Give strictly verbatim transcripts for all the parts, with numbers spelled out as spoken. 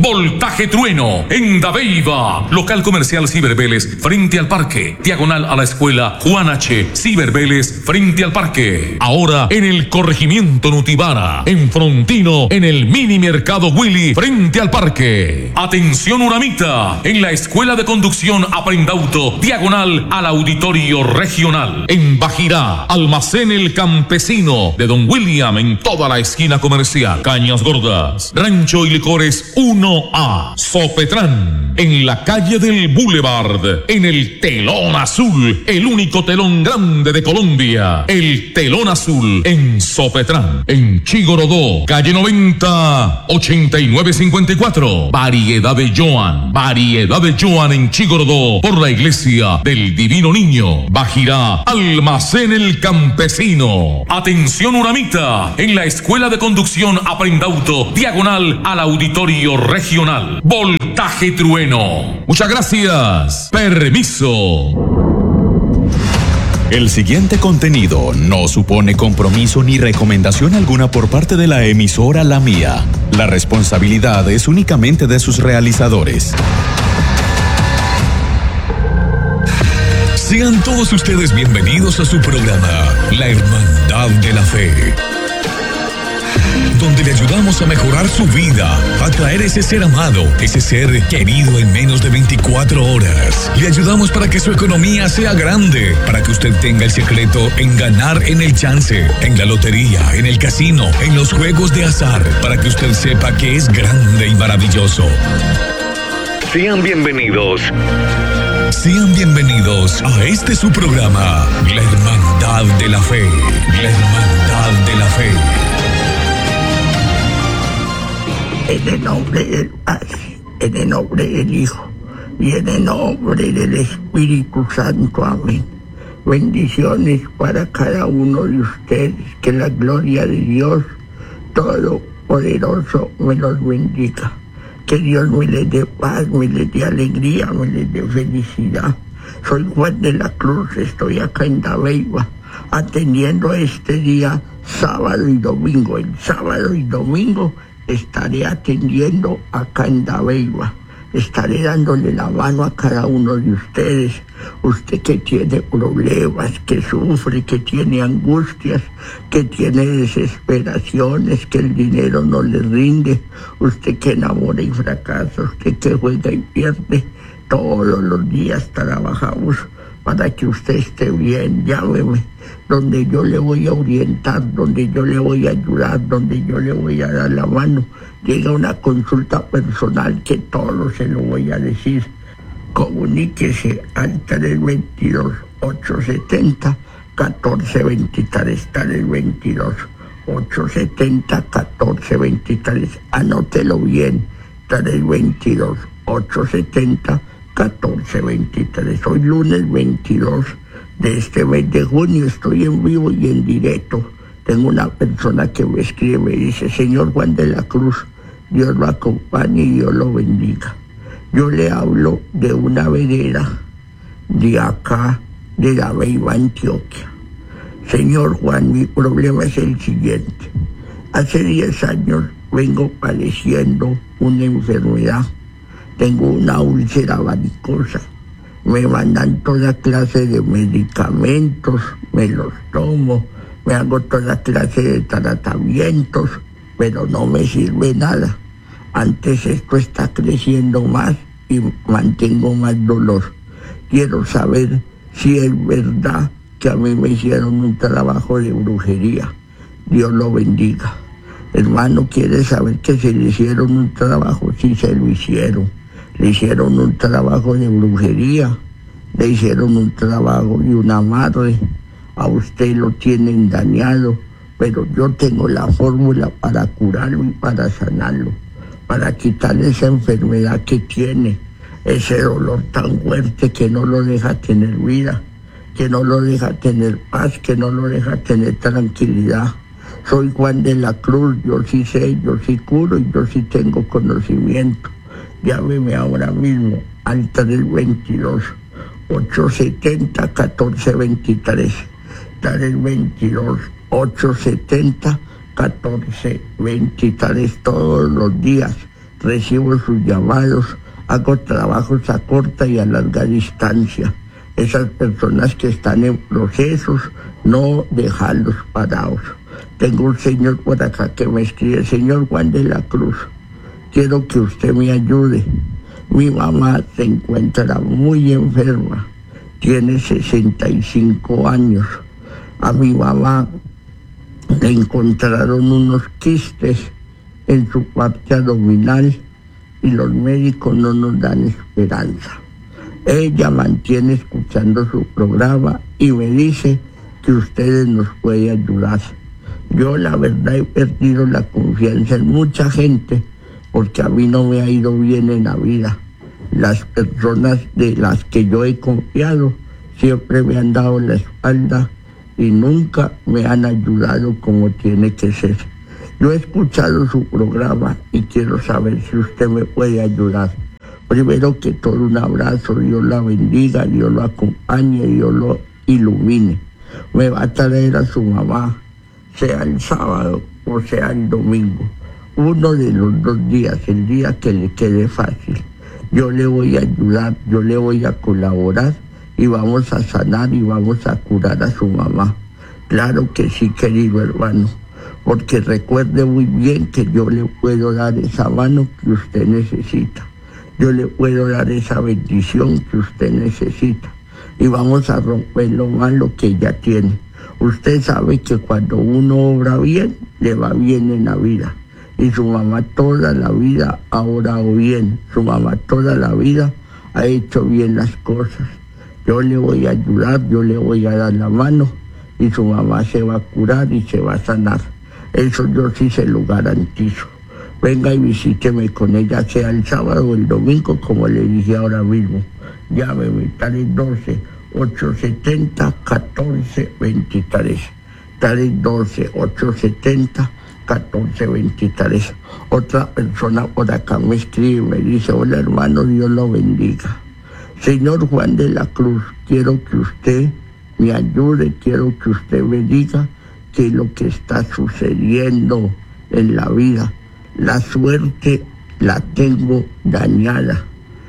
Voltaje Trueno en Dabeiba. Local comercial Cibervélez frente al parque. Diagonal a la escuela Juan H. Cibervélez frente al parque. Ahora en el corregimiento Nutibara. En Frontino, en el mini mercado Willy frente al parque. Atención Uramita. En la escuela de conducción Aprendauto. Diagonal al auditorio regional. En Bajirá. Almacén El Campesino de Don William en toda la esquina comercial. Cañas Gordas. Rancho y Licores uno A. Sopetrán. En la calle del Boulevard. En el Telón Azul. El único telón grande de Colombia. El Telón Azul en Sopetrán. En Chigorodó. Calle noventa. ochenta y nueve cincuenta y cuatro. Variedad de Joan. Variedad de Joan en Chigorodó. Por la iglesia del Divino Niño. Bajirá. Almacén El Campesino. Atención Uramita. En la escuela de conducción Aprendauto. Diagonal al auditorio regional. Voltaje Trueno. Muchas gracias. Permiso. El siguiente contenido no supone compromiso ni recomendación alguna por parte de la emisora La Mía. La responsabilidad es únicamente de sus realizadores. Sean todos ustedes bienvenidos a su programa, La Hermandad de la Fe, donde le ayudamos a mejorar su vida, a traer ese ser amado, ese ser querido en menos de veinticuatro horas. Le ayudamos para que su economía sea grande, para que usted tenga el secreto en ganar en el chance, en la lotería, en el casino, en los juegos de azar, para que usted sepa que es grande y maravilloso. Sean bienvenidos. Sean bienvenidos a este su programa, La Hermandad de la Fe, La Hermandad de la Fe. En el nombre del Padre, en el nombre del Hijo y en el nombre del Espíritu Santo. Amén. Bendiciones para cada uno de ustedes. Que la gloria de Dios Todopoderoso me los bendiga. Que Dios me les dé paz, me les dé alegría, me les dé felicidad. Soy Juan de la Cruz, estoy acá en Dabeiba, atendiendo este día sábado y domingo. El sábado y domingo estaré atendiendo acá en Dabeiba. Estaré dándole la mano a cada uno de ustedes. Usted que tiene problemas, que sufre, que tiene angustias, que tiene desesperaciones, que el dinero no le rinde. Usted que enamora y fracasa, usted que juega y pierde. Todos los días trabajamos para que usted esté bien. Llámeme, donde yo le voy a orientar, donde yo le voy a ayudar, donde yo le voy a dar la mano. Llega una consulta personal que todo se lo voy a decir. Comuníquese al tres veintidós, ochocientos setenta, catorce veintitrés, tres veintidós, ochocientos setenta, catorce veintitrés. Anótelo bien, tres veintidós, ochocientos setenta, catorce veintitrés. Hoy lunes veintidós de este mes de junio estoy en vivo y en directo. Tengo una persona que me escribe, me dice: señor Juan de la Cruz, Dios lo acompañe y Dios lo bendiga. Yo le hablo de una vereda de acá, de Dabeiba, Antioquia. Señor Juan, mi problema es el siguiente. Hace diez años vengo padeciendo una enfermedad. Tengo una úlcera varicosa. Me mandan toda clase de medicamentos, me los tomo, me hago toda clase de tratamientos, pero no me sirve nada. Antes esto está creciendo más y mantengo más dolor. Quiero saber si es verdad que a mí me hicieron un trabajo de brujería. Dios lo bendiga. Hermano, ¿quiere saber que se le hicieron un trabajo? Sí, se lo hicieron. Le hicieron un trabajo de brujería. Le hicieron un trabajo de un amarre. A usted lo tienen dañado, pero yo tengo la fórmula para curarlo y para sanarlo, para quitarle esa enfermedad que tiene, ese dolor tan fuerte que no lo deja tener vida, que no lo deja tener paz, que no lo deja tener tranquilidad. Soy Juan de la Cruz, yo sí sé, yo sí curo y yo sí tengo conocimiento. Llámeme ahora mismo al tres veintidós, ochocientos setenta, catorce veintitrés. tres veintidós, ochocientos setenta, catorce veintitrés. Todos los días recibo sus llamados, hago trabajos a corta y a larga distancia. Esas personas que están en procesos, no dejarlos parados. Tengo un señor por acá que me escribe: señor Juan de la Cruz, quiero que usted me ayude. Mi mamá se encuentra muy enferma, tiene sesenta y cinco años. A mi mamá le encontraron unos quistes en su parte abdominal y los médicos no nos dan esperanza. Ella mantiene escuchando su programa y me dice que ustedes nos pueden ayudar. Yo la verdad he perdido la confianza en mucha gente porque a mí no me ha ido bien en la vida. Las personas de las que yo he confiado siempre me han dado la espalda y nunca me han ayudado como tiene que ser. Yo he escuchado su programa y quiero saber si usted me puede ayudar. Primero que todo, un abrazo, Dios la bendiga, Dios lo acompañe, Dios lo ilumine. Me va a traer a su mamá, sea el sábado o sea el domingo, uno de los dos días, el día que le quede fácil. Yo le voy a ayudar, yo le voy a colaborar y vamos a sanar y vamos a curar a su mamá. Claro que sí, querido hermano, porque recuerde muy bien que yo le puedo dar esa mano que usted necesita. Yo le puedo dar esa bendición que usted necesita. Y vamos a romper lo malo que ella tiene. Usted sabe que cuando uno obra bien, le va bien en la vida. Y su mamá toda la vida ha orado bien. Su mamá toda la vida ha hecho bien las cosas. Yo le voy a ayudar, yo le voy a dar la mano y su mamá se va a curar y se va a sanar. Eso yo sí se lo garantizo. Venga y visíteme con ella, sea el sábado o el domingo, como le dije ahora mismo. Llámeme, tal doce, ochocientos setenta, catorce veintitrés. Tal doce, ochocientos setenta, catorce veintitrés. Otra persona por acá me escribe y me dice: hola hermano, Dios lo bendiga. Señor Juan de la Cruz, quiero que usted me ayude, quiero que usted me diga qué es lo que está sucediendo en la vida. La suerte la tengo dañada.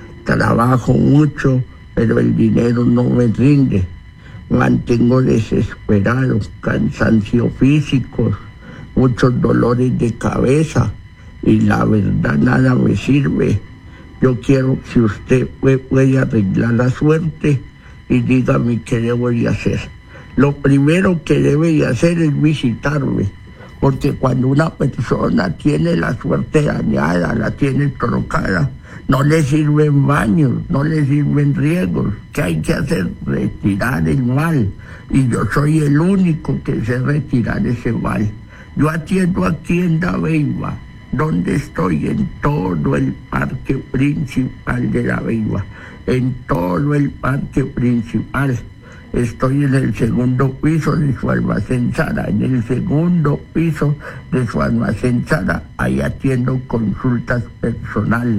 Trabajo mucho, pero el dinero no me rinde. Mantengo desesperado, cansancio físico, muchos dolores de cabeza y la verdad nada me sirve. Yo quiero que usted puede arreglar la suerte y dígame qué debo de hacer. Lo primero que debe de hacer es visitarme, porque cuando una persona tiene la suerte dañada, la tiene trocada, no le sirven baños, no le sirven riegos. ¿Qué hay que hacer? Retirar el mal. Y yo soy el único que sé retirar ese mal. Yo atiendo aquí en Dabeiba, donde estoy, en todo el parque principal de Dabeiba, en todo el parque principal. Estoy en el segundo piso de su almacén Sara, en el segundo piso de su almacén Sara, ahí atiendo consultas personales.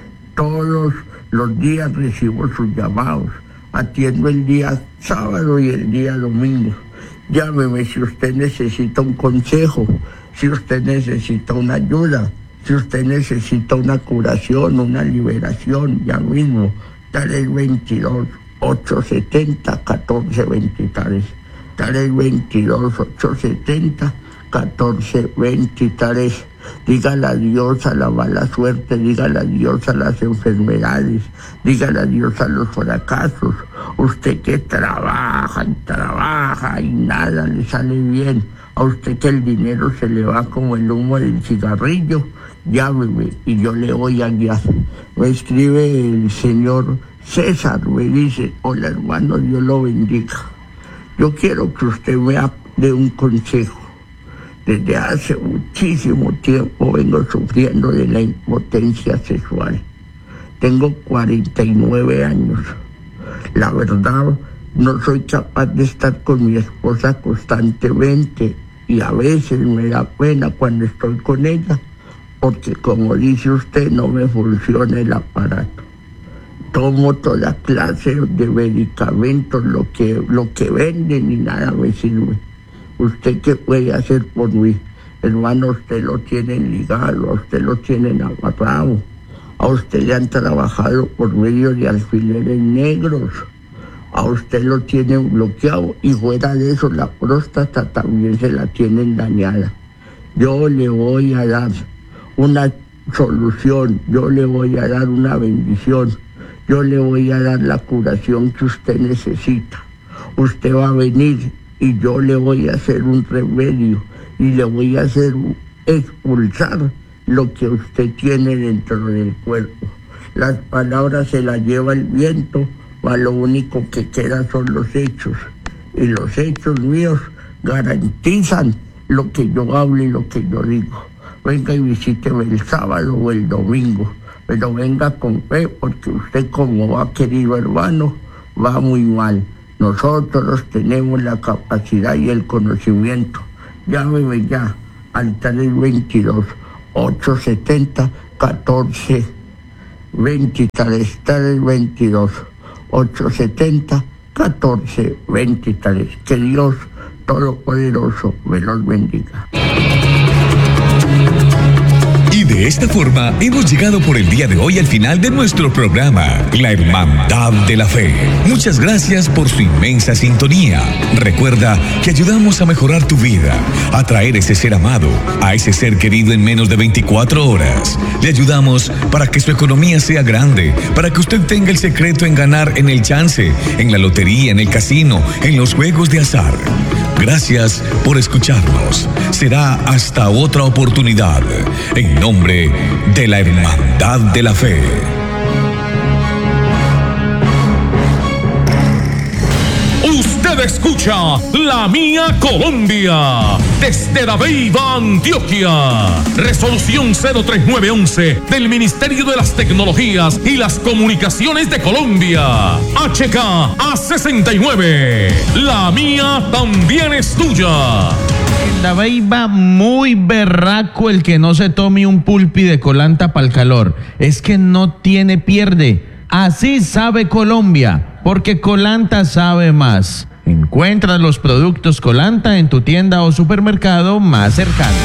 Todos los días recibo sus llamados, atiendo el día sábado y el día domingo. Llámeme si usted necesita un consejo, si usted necesita una ayuda, si usted necesita una curación, una liberación, ya mismo, tal el veintidós, ochocientos setenta, catorce veintitrés, tal el veintidós, ochocientos setenta, catorce veintitrés. Dígale adiós a la mala suerte, dígale adiós a las enfermedades, dígale adiós a los fracasos. Usted que trabaja y trabaja y nada le sale bien, a usted que el dinero se le va como el humo del cigarrillo, llámeme y yo le voy a guiar. Me escribe el señor César, me dice: hola hermano, Dios lo bendiga. Yo quiero que usted me dé un consejo. Desde hace muchísimo tiempo vengo sufriendo de la impotencia sexual. Tengo cuarenta y nueve años. La verdad, no soy capaz de estar con mi esposa constantemente y a veces me da pena cuando estoy con ella, porque como dice usted, no me funciona el aparato. Tomo toda clase de medicamentos, lo que, lo que venden y nada me sirve. ¿Usted qué puede hacer por mí? Hermano, usted lo tienen ligado, a usted lo tienen agarrado. A usted le han trabajado por medio de alfileres negros. A usted lo tienen bloqueado y fuera de eso la próstata también se la tienen dañada. Yo le voy a dar una solución, yo le voy a dar una bendición, yo le voy a dar la curación que usted necesita. Usted va a venir y yo le voy a hacer un remedio y le voy a hacer expulsar lo que usted tiene dentro del cuerpo. Las palabras se las lleva el viento, mas lo único que queda son los hechos. Y los hechos míos garantizan lo que yo hablo y lo que yo digo. Venga y visíteme el sábado o el domingo, pero venga con fe, porque usted, como va, querido hermano, va muy mal. Nosotros tenemos la capacidad y el conocimiento. Llámeme ya al tres veintidós, ocho setenta, catorce veintitrés, tres veintidós, ocho setenta, catorce veintitrés. Que Dios Todopoderoso me los bendiga. Y de esta forma hemos llegado por el día de hoy al final de nuestro programa, La Hermandad de la Fe. Muchas gracias por su inmensa sintonía. Recuerda que ayudamos a mejorar tu vida, a traer ese ser amado, a ese ser querido en menos de veinticuatro horas. Le ayudamos para que su economía sea grande, para que usted tenga el secreto en ganar en el chance, en la lotería, en el casino, en los juegos de azar. Gracias por escucharnos. Será hasta otra oportunidad. En nombre de la Hermandad de la Fe. Usted escucha La Mía Colombia desde Dabeiba, Antioquia. Resolución cero tres nueve once del Ministerio de las Tecnologías y las Comunicaciones de Colombia. H K A sesenta y nueve. La mía también es tuya. En Dabeiba, muy berraco el que no se tome un pulpi de colanta para el calor. Es que no tiene pierde. Así sabe Colombia, porque Colanta sabe más. Encuentra los productos Colanta en tu tienda o supermercado más cercano.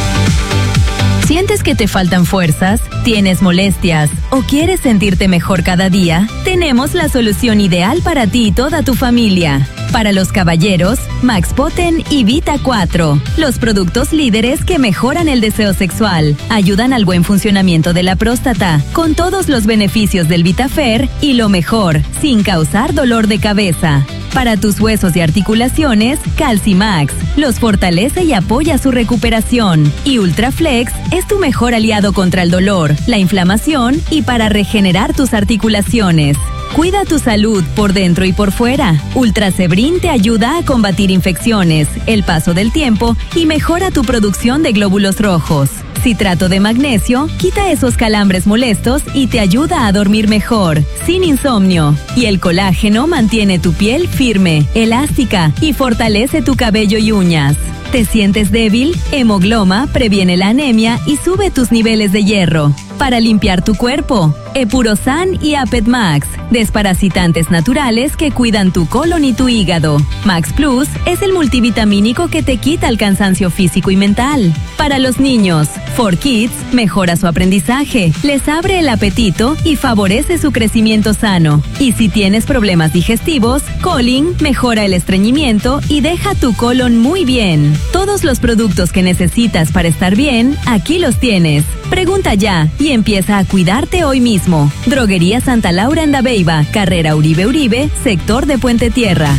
¿Sientes que te faltan fuerzas? ¿Tienes molestias? ¿O quieres sentirte mejor cada día? Tenemos la solución ideal para ti y toda tu familia. Para los caballeros, Max Poten y Vita cuatro. Los productos líderes que mejoran el deseo sexual, ayudan al buen funcionamiento de la próstata, con todos los beneficios del Vitafer y lo mejor, sin causar dolor de cabeza. Para tus huesos y articulaciones, Calcimax los fortalece y apoya su recuperación. Y Ultraflex es tu mejor aliado contra el dolor, la inflamación y para regenerar tus articulaciones. Cuida tu salud por dentro y por fuera. Ultrasebrin te ayuda a combatir infecciones, el paso del tiempo y mejora tu producción de glóbulos rojos. Citrato de magnesio quita esos calambres molestos y te ayuda a dormir mejor, sin insomnio. Y el colágeno mantiene tu piel firme, elástica y fortalece tu cabello y uñas. ¿Te sientes débil? Hemogloma previene la anemia y sube tus niveles de hierro. Para limpiar tu cuerpo, Epurosan y Apet Max, desparasitantes naturales que cuidan tu colon y tu hígado. Max Plus es el multivitamínico que te quita el cansancio físico y mental. Para los niños, cuatro Kids mejora su aprendizaje, les abre el apetito y favorece su crecimiento sano. Y si tienes problemas digestivos, Colin mejora el estreñimiento y deja tu colon muy bien. Todos los productos que necesitas para estar bien, aquí los tienes. Pregunta ya y empieza a cuidarte hoy mismo. Droguería Santa Laura en Dabeiba, carrera Uribe Uribe, sector de Puente Tierra.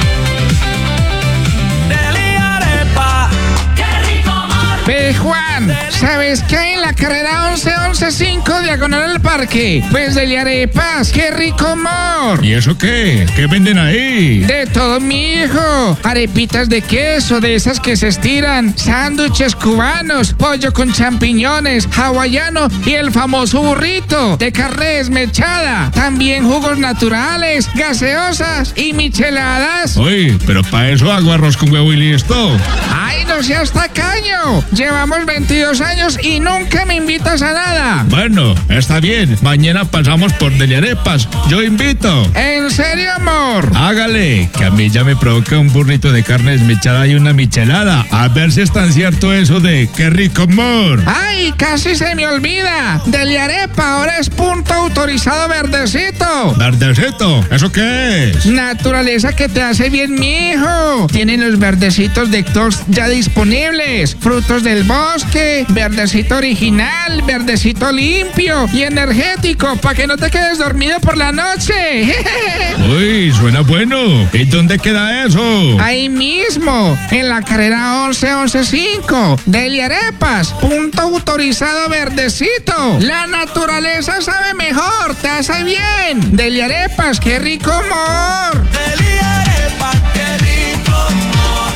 Ve, Juan, ¿sabes qué hay en la carrera once once cinco diagonal al parque? Pues deli arepas, qué rico amor. ¿Y eso qué? ¿Qué venden ahí? De todo, mi hijo. Arepitas de queso, de esas que se estiran, sándwiches cubanos, pollo con champiñones, hawaiano y el famoso burrito de carne desmechada. También jugos naturales, gaseosas y micheladas. Uy, pero para eso hago arroz con huevo y listo. ¡Ay, no seas tacaño! Llevamos veintidós años y nunca nunca me invitas a nada. Bueno, está bien. Mañana pasamos por Deliarepas. Yo invito. ¿En serio, amor? Hágale, que a mí ya me provoca un burrito de carne desmechada y una michelada. A ver si es tan cierto eso de qué rico, amor. ¡Ay, casi se me olvida! Deliarepa ahora es punto autorizado verdecito. ¿Verdecito? ¿Eso qué es? Naturaleza que te hace bien, mijo. Tienen los verdecitos de Tox ya disponibles. Frutos del bosque, verdecito original, verdecito limpio y energético para que no te quedes dormido por la noche. Uy, suena bueno. ¿Y dónde queda eso? Ahí mismo, en la carrera once once cinco. Deliarepas, punto autorizado verdecito. La naturaleza sabe mejor, te hace bien. Deliarepas, qué rico amor. Deliarepas, qué rico amor.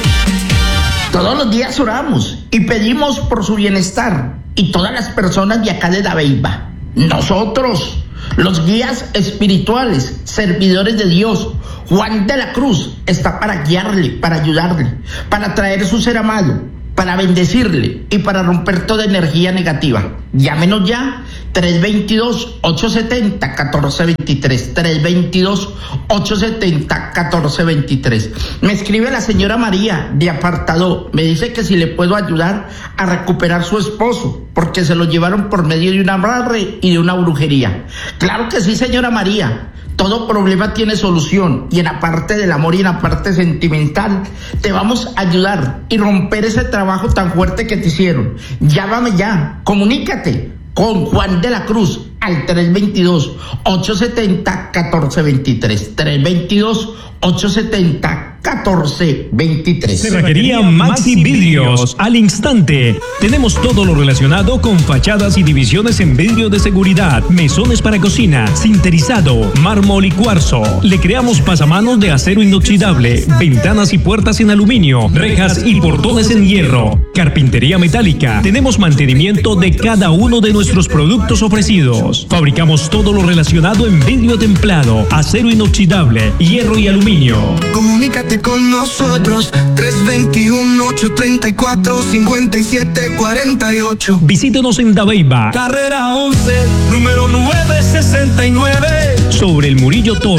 Todos los días oramos y pedimos por su bienestar y todas las personas de acá de Dabeiba. Nosotros, los guías espirituales, servidores de Dios, Juan de la Cruz, está para guiarle, para ayudarle, para traer su ser amado, para bendecirle y para romper toda energía negativa. Llámenos ya, tres dos dos, ocho siete cero, uno cuatro dos tres, tres dos dos, ocho siete cero, uno cuatro dos tres. Me escribe la señora María de Apartado, me dice que si le puedo ayudar a recuperar su esposo, porque se lo llevaron por medio de un amarre y de una brujería. Claro que sí, señora María. Todo problema tiene solución y en la parte del amor y en la parte sentimental te vamos a ayudar y romper ese trabajo tan fuerte que te hicieron. Llámame ya, comunícate con Juan de la Cruz al tres dos dos, ocho siete cero, uno cuatro dos tres, tres dos dos, ocho siete cero, uno cuatro dos tres. Cerrajería Maxi Vidrios, al instante. Tenemos todo lo relacionado con fachadas y divisiones en vidrio de seguridad, mesones para cocina, sinterizado, mármol y cuarzo. Le creamos pasamanos de acero inoxidable, ventanas y puertas en aluminio, rejas y portones en hierro, carpintería metálica. Tenemos mantenimiento de cada uno de nuestros productos ofrecidos. Fabricamos todo lo relacionado en vidrio templado, acero inoxidable, hierro y aluminio. Comunícate con nosotros, tres dos uno, ocho tres cuatro, cinco siete cuatro ocho. Visítenos en Dabeiba, Carrera once, número nueve sesenta y nueve. sobre el Murillo Toro.